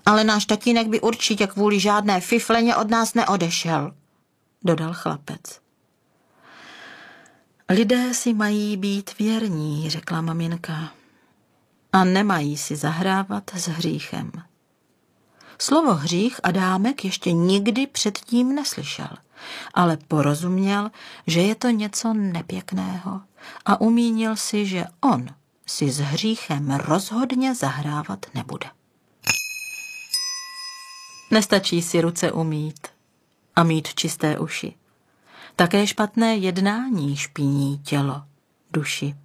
Ale náš tatínek by určitě kvůli žádné fifleně od nás neodešel, dodal chlapec. Lidé si mají být věrní, řekla maminka, a nemají si zahrávat s hříchem. Slovo hřích Adámek ještě nikdy předtím neslyšel, ale porozuměl, že je to něco nepěkného a umínil si, že on si s hříchem rozhodně zahrávat nebude. Nestačí si ruce umýt a mít čisté uši. Také špatné jednání špiní tělo, duši.